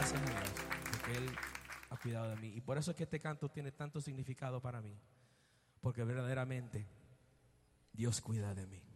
gracias a Dios, porque Él ha cuidado de mí. Y por eso es que este canto tiene tanto significado para mí, porque verdaderamente Dios cuida de mí.